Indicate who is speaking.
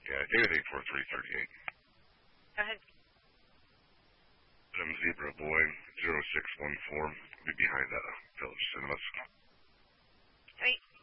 Speaker 1: Yeah, David 84338.
Speaker 2: Go ahead.
Speaker 1: I'm Zebra Boy 0614. I'll be behind Village Cinemas.
Speaker 2: Wait.